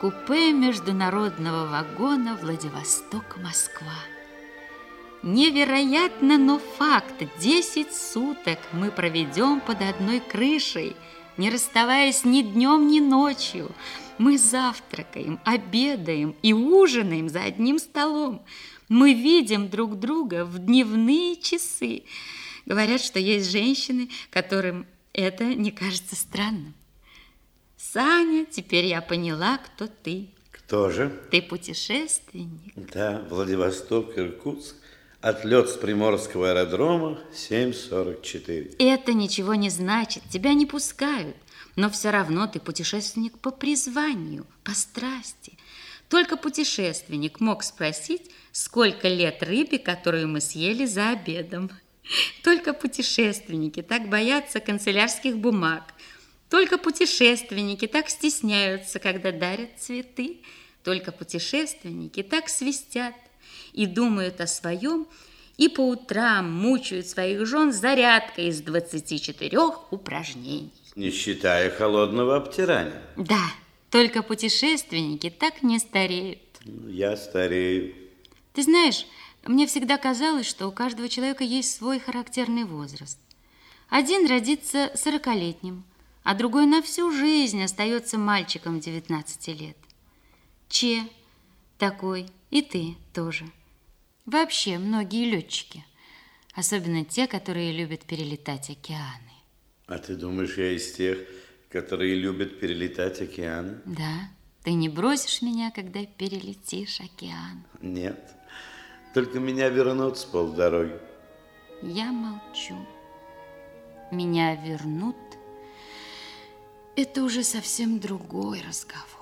купе международного вагона Владивосток-Москва. Невероятно, но факт. 10 суток мы проведем под одной крышей, не расставаясь ни днем, ни ночью. Мы завтракаем, обедаем и ужинаем за одним столом. Мы видим друг друга в дневные часы. Говорят, что есть женщины, которым это не кажется странным. Саня, теперь я поняла, кто ты. Кто же? Ты путешественник. Да, Владивосток, Иркутск. Отлет с Приморского аэродрома 7:44. Это ничего не значит, тебя не пускают. Но все равно ты путешественник по призванию, по страсти. Только путешественник мог спросить, сколько лет рыбе, которую мы съели за обедом. Только путешественники так боятся канцелярских бумаг. Только путешественники так стесняются, когда дарят цветы. Только путешественники так свистят и думают о своем, и по утрам мучают своих жен зарядкой из 24 упражнений. Не считая холодного обтирания. Да, только путешественники так не стареют. Я старею. Ты знаешь, мне всегда казалось, что у каждого человека есть свой характерный возраст. Один родится 40-летним, а другой на всю жизнь остается мальчиком 19 лет. Че такой, и ты тоже. Вообще, многие летчики, особенно те, которые любят перелетать океаны. А ты думаешь, я из тех, которые любят перелетать океаны? Да, ты не бросишь меня, когда перелетишь океан? Нет, только меня вернут с полдороги. Я молчу. Меня вернут. Это уже совсем другой разговор.